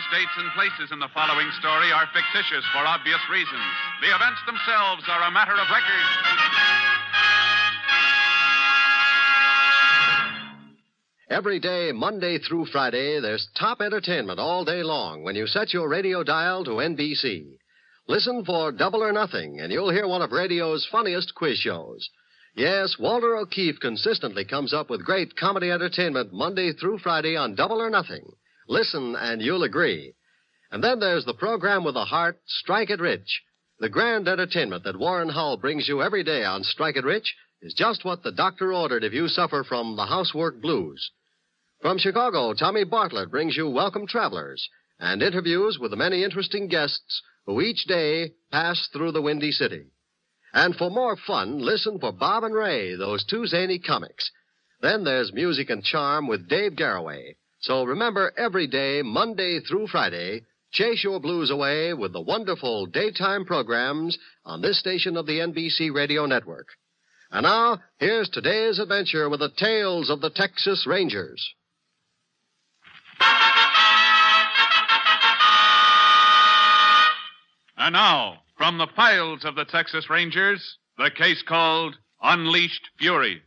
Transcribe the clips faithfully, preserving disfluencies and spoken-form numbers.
names, dates, and places in the following story are fictitious for obvious reasons. The events themselves are a matter of record. Every day, Monday through Friday, there's top entertainment all day long when you set your radio dial to N B C. Listen for Double or Nothing, and you'll hear one of radio's funniest quiz shows. Yes, Walter O'Keefe consistently comes up with great comedy entertainment Monday through Friday on Double or Nothing. Listen, and you'll agree. And then there's the program with the heart, Strike It Rich. The grand entertainment that Warren Hull brings you every day on Strike It Rich is just what the doctor ordered if you suffer from the housework blues. From Chicago, Tommy Bartlett brings you Welcome Travelers and interviews with the many interesting guests who each day pass through the Windy City. And for more fun, listen for Bob and Ray, those two zany comics. Then there's Music and Charm with Dave Garroway. So remember, every day, Monday through Friday, chase your blues away with the wonderful daytime programs on this station of the N B C Radio Network. And now, here's today's adventure with the tales of the Texas Rangers. And now, from the files of the Texas Rangers, the case called Unleashed Fury.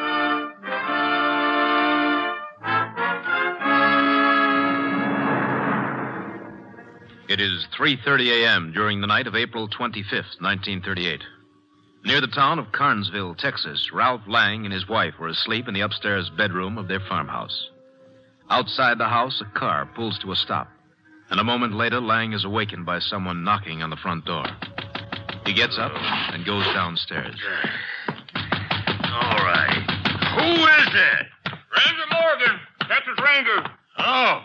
It is three thirty a.m. during the night of April twenty-fifth, nineteen thirty-eight. Near the town of Carnesville, Texas, Ralph Lang and his wife were asleep in the upstairs bedroom of their farmhouse. Outside the house, a car pulls to a stop, and a moment later, Lang is awakened by someone knocking on the front door. He gets up and goes downstairs. All right. Who is it? Ranger Morgan, Texas Ranger. Oh.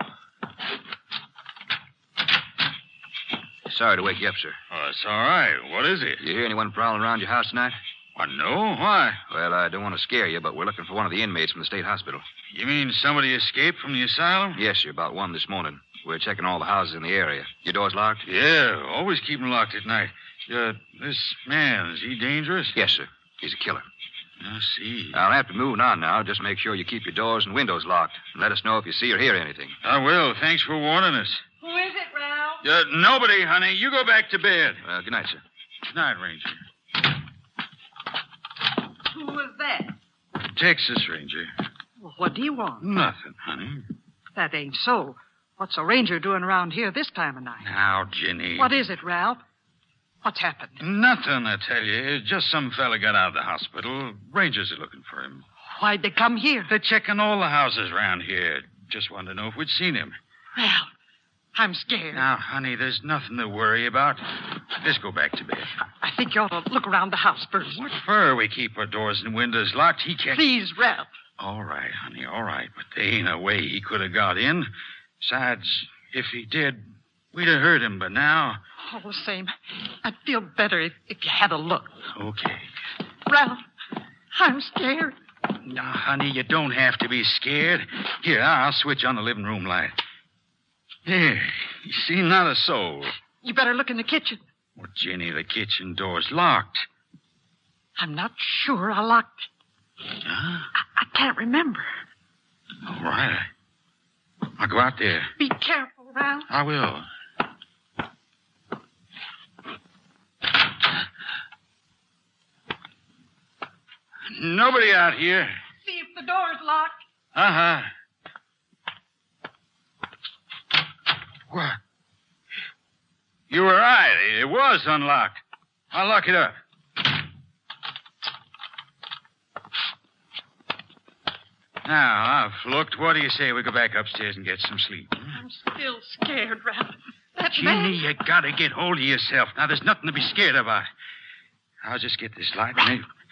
Sorry to wake you up, sir. Oh, it's all right. What is it? You hear anyone prowling around your house tonight? What, no? Why? Well, I don't want to scare you, but we're looking for one of the inmates from the state hospital. You mean somebody escaped from the asylum? Yes, sir, about one this morning. We're checking all the houses in the area. Your door's locked? Yeah, always keep them locked at night. Uh, this man, is he dangerous? Yes, sir. He's a killer. I see. I'll have to move on now. Just make sure you keep your doors and windows locked. And let us know if you see or hear anything. I will. Thanks for warning us. Who is it, Ralph? Uh, nobody, honey. You go back to bed. Uh, good night, sir. Good night, Ranger. Who was that? Texas Ranger. Well, what do you want? Nothing, honey. That ain't so. What's a ranger doing around here this time of night? Now, Jenny. What is it, Ralph? What's happened? Nothing, I tell you. Just some fella got out of the hospital. Rangers are looking for him. Why'd they come here? They're checking all the houses around here. Just wanted to know if we'd seen him. Ralph, I'm scared. Now, honey, there's nothing to worry about. Let's go back to bed. I think you ought to look around the house first. What for? We keep our doors and windows locked. He can't... Please, Ralph. All right, honey, all right. But there ain't a way he could have got in. Besides, if he did, we'd have heard him. But now... All the same, I'd feel better if, if you had a look. Okay. Ralph, I'm scared. Now, honey, you don't have to be scared. Here, I'll switch on the living room light. There. You see, not a soul. You better look in the kitchen. Well, Jenny, the kitchen door's locked. I'm not sure I locked it. Huh? I, I can't remember. All right. I'll go out there. Be careful, Ralph. I will. Nobody out here. See if the door's locked. Uh-huh. What? You were right. It was unlocked. I'll lock it up. Now, I've looked. What do you say we go back upstairs and get some sleep? I'm still scared, Ralph. That Jenny, man... you gotta get hold of yourself. Now, there's nothing to be scared about. I'll just get this light. And